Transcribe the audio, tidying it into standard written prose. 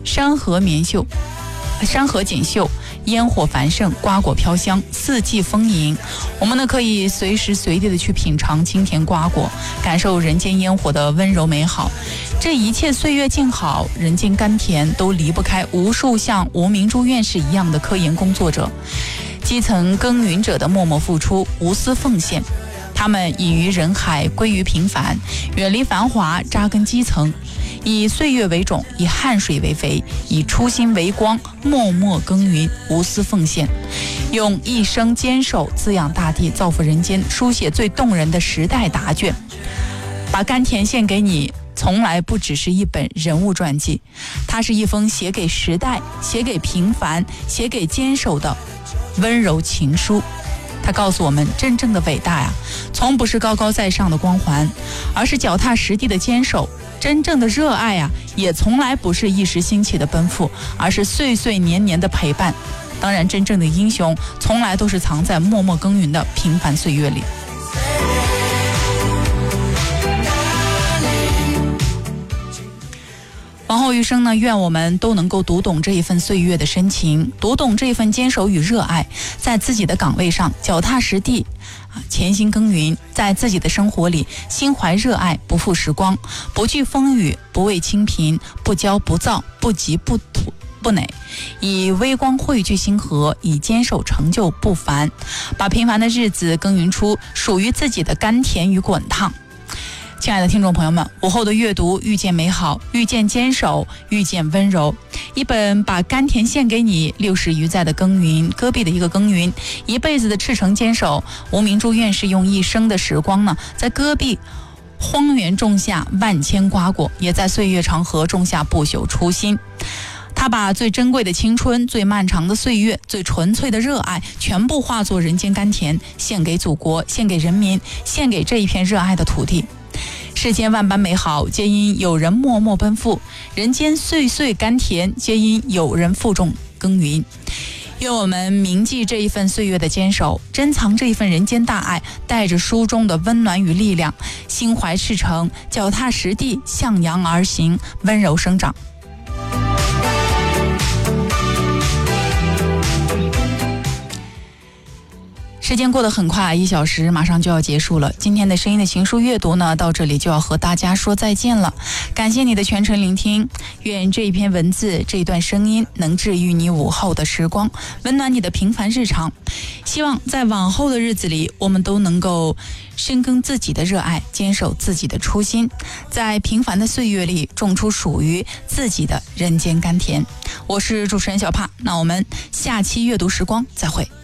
山河锦绣，烟火繁盛，瓜果飘香，四季丰盈。我们呢可以随时随地的去品尝清甜瓜果，感受人间烟火的温柔美好。这一切岁月静好，人间甘甜，都离不开无数像吴明珠院士一样的科研工作者，基层耕耘者的默默付出，无私奉献。他们已于人海，归于平凡，远离繁华，扎根基层，以岁月为种，以汗水为肥，以初心为光，默默耕耘，无私奉献，用一生坚守滋养大地，造福人间，书写最动人的时代答卷。把甘甜献给你，从来不只是一本人物传记，它是一封写给时代，写给平凡，写给坚守的温柔情书。他告诉我们，真正的伟大呀，从不是高高在上的光环，而是脚踏实地的坚守；真正的热爱呀，也从来不是一时兴起的奔赴，而是岁岁年年的陪伴。当然，真正的英雄从来都是藏在默默耕耘的平凡岁月里。往后余生呢，愿我们都能够读懂这一份岁月的深情，读懂这一份坚守与热爱，在自己的岗位上脚踏实地潜心耕耘，在自己的生活里心怀热爱，不负时光，不惧风雨，不畏清贫，不骄不躁，不急不土不馁，以微光汇聚星河，以坚守成就不凡，把平凡的日子耕耘出属于自己的甘甜与滚烫。亲爱的听众朋友们，午后的阅读，遇见美好，遇见坚守，遇见温柔。一本把甘甜献给你，60余载的耕耘，戈壁的一个耕耘，一辈子的赤诚坚守。吴明珠院士用一生的时光呢，在戈壁荒原种下万千瓜果，也在岁月长河种下不朽初心。他把最珍贵的青春，最漫长的岁月，最纯粹的热爱，全部化作人间甘甜，献给祖国，献给人民，献给这一片热爱的土地。世间万般美好，皆因有人默默奔赴；人间岁岁甘甜，皆因有人负重耕耘。愿我们铭记这一份岁月的坚守，珍藏这一份人间大爱，带着书中的温暖与力量，心怀赤诚，脚踏实地，向阳而行，温柔生长。时间过得很快，1小时马上就要结束了。今天的声音的情书阅读呢，到这里就要和大家说再见了。感谢你的全程聆听，愿这一篇文字，这一段声音能治愈你午后的时光，温暖你的平凡日常。希望在往后的日子里，我们都能够深耕自己的热爱，坚守自己的初心，在平凡的岁月里种出属于自己的人间甘甜。我是主持人小帕，那我们下期阅读时光再会。